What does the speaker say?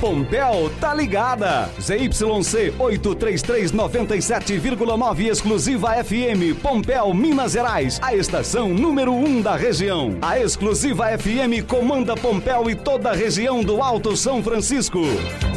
Pompéu tá ligada. ZYC 83397,9 exclusiva FM, Pompéu, Minas Gerais. A estação número 1 da região. A exclusiva FM comanda Pompéu e toda a região do Alto São Francisco.